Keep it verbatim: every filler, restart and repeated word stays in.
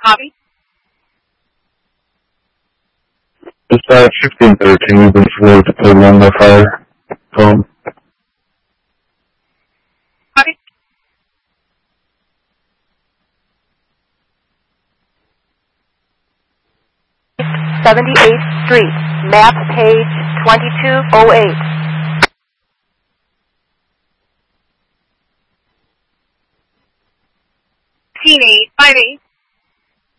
Copy. Dispatch fifteen thirteen, we've been forwarded to code one by fire. Phone. Copy. seventy-eighth Street, map page twenty-two oh eight. fifteen eight five eight.